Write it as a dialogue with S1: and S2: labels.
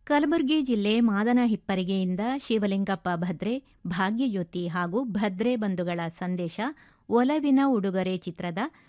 S1: ಕಲಬುರಗಿ ಜಿಲ್ಲೆ ಮಾದನ ಹಿಪ್ಪರಿಗೆಯಿಂದ ಶಿವಲಿಂಗಪ್ಪ ಭದ್ರೆ, ಭಾಗ್ಯಜ್ಯೋತಿ ಹಾಗೂ ಭದ್ರೆ ಬಂಧುಗಳ ಸಂದೇಶ ಒಲವಿನ ಉಡುಗೊರೆ ಚಿತ್ರದ